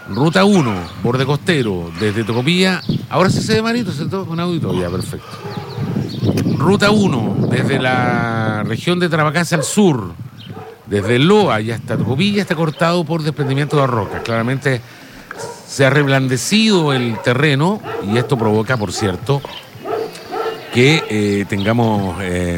Ruta 1, borde costero, desde Tocopilla. Ahora sí se ve, Marito, ¿cierto? Con audio, ya, perfecto. Ruta 1, desde la región de Tarapacá al sur, desde Loa y hasta Tocopilla, está cortado por desprendimiento de rocas. Claramente se ha reblandecido el terreno y esto provoca, por cierto, que tengamos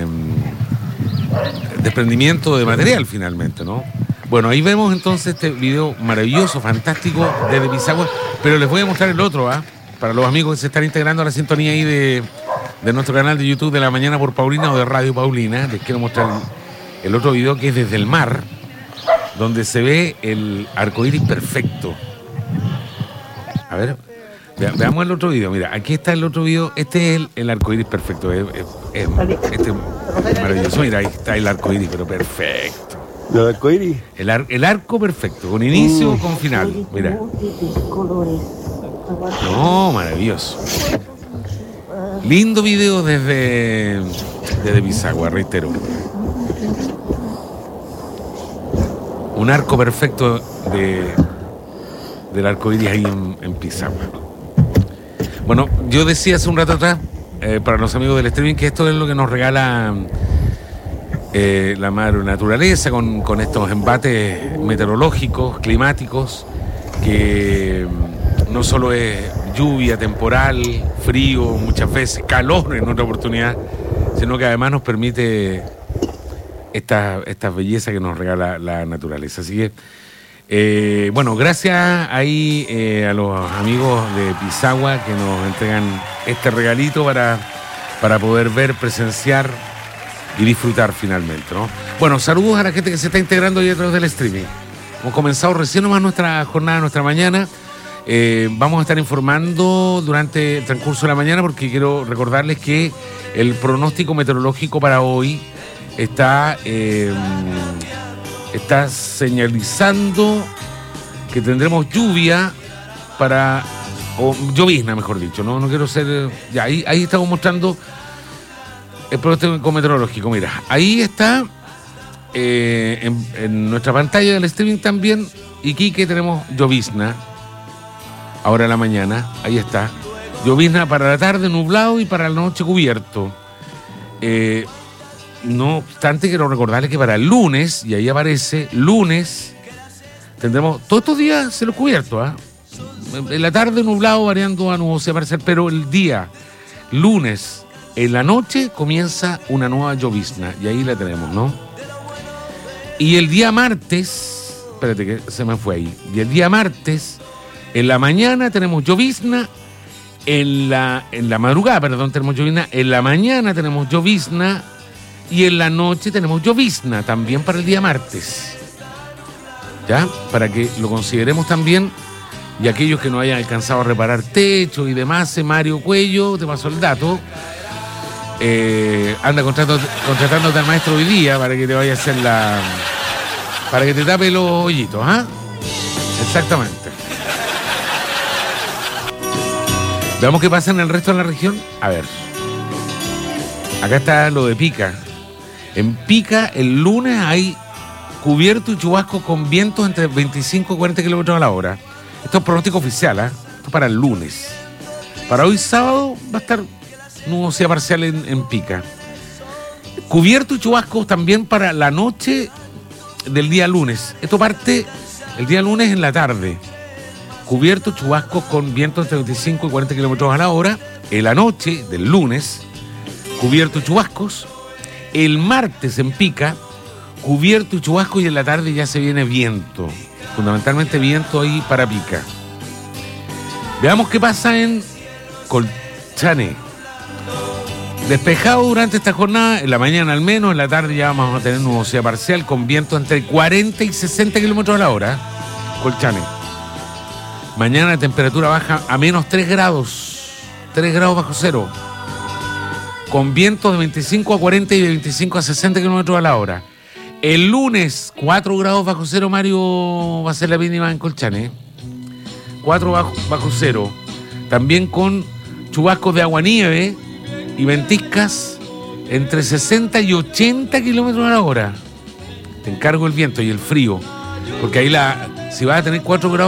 desprendimiento de material finalmente, ¿no? Bueno, ahí vemos entonces este video maravilloso, fantástico, desde Pisagua, pero les voy a mostrar el otro, para los amigos que se están integrando a la sintonía ahí de nuestro canal de YouTube de La Mañana por Paulina o de Radio Paulina. Les quiero mostrar el otro video, que es desde el mar, donde se ve el arcoíris perfecto. A ver, veamos el otro video. Mira, aquí está el otro video. Este es el arcoíris perfecto. Este es maravilloso. Mira, ahí está el arcoíris, pero perfecto. ¿Lo del arcoíris? El arco perfecto, con inicio, con final. Mira. No, maravilloso. Lindo video desde Pisagua, reitero. Un arco perfecto del arcoíris ahí en Pisagua. Bueno, yo decía hace un rato atrás, para los amigos del streaming, que esto es lo que nos regala la madre naturaleza con estos embates meteorológicos, climáticos, que no solo es lluvia, temporal, frío, muchas veces calor en otra oportunidad, sino que además nos permite estas bellezas que nos regala la naturaleza. Así que, bueno, gracias ahí a los amigos de Pisagua que nos entregan este regalito para poder ver, presenciar y disfrutar finalmente, ¿no? Bueno, saludos a la gente que se está integrando ahí a través del streaming. Hemos comenzado recién nomás nuestra jornada, nuestra mañana. Vamos a estar informando durante el transcurso de la mañana, porque quiero recordarles que el pronóstico meteorológico para hoy está señalizando que tendremos lluvia o llovizna, mejor dicho, no quiero ser... Ya, ahí estamos mostrando el pronóstico meteorológico. Mira, ahí está en nuestra pantalla del streaming también. Iquique tenemos llovizna ahora en la mañana, ahí está. Llovizna para la tarde, nublado, y para la noche cubierto. No obstante, quiero recordarles que para el lunes, y ahí aparece, lunes, tendremos todos estos días cielos cubiertos, en la tarde nublado, variando a nubosidad parcial, pero el día, lunes, en la noche, comienza una nueva llovizna, y ahí la tenemos, ¿no? Y el día martes, espérate que se me fue ahí, y el día martes, en la mañana tenemos llovizna, en la madrugada, tenemos llovizna, en la mañana tenemos llovizna, y en la noche tenemos llovizna también para el día martes. ¿Ya? Para que lo consideremos también. Y aquellos que no hayan alcanzado a reparar techo y demás, Mario Cuello, te paso el dato. Anda contratándote al maestro hoy día para que te vaya a hacer para que te tape los hoyitos, Exactamente. Veamos qué pasa en el resto de la región. A ver. Acá está lo de Pica. En Pica, el lunes hay cubierto y chubasco con vientos entre 25 y 40 kilómetros a la hora. Esto es pronóstico oficial, Esto es para el lunes. Para hoy sábado va a estar nubosidad parcial en Pica. Cubierto y chubascos también para la noche del día lunes. Esto parte el día lunes en la tarde. Cubierto, chubascos con vientos entre 25 y 40 kilómetros a la hora. En la noche del lunes, cubierto y chubascos. El martes en Pica, cubierto y chubascos, y en la tarde ya se viene viento. Fundamentalmente viento ahí para Pica. Veamos qué pasa en Colchane. Despejado durante esta jornada, en la mañana al menos, en la tarde ya vamos a tener nubosidad parcial con viento entre 40 y 60 kilómetros a la hora. Colchane. Mañana la temperatura baja a menos 3 grados. 3 grados bajo cero. Con vientos de 25 a 40 y de 25 a 60 kilómetros a la hora. El lunes, 4 grados bajo cero, Mario, va a ser la mínima en Colchane. 4 bajo cero. También con chubascos de aguanieve y ventiscas entre 60 y 80 kilómetros a la hora. Te encargo el viento y el frío. Porque ahí si vas a tener 4 grados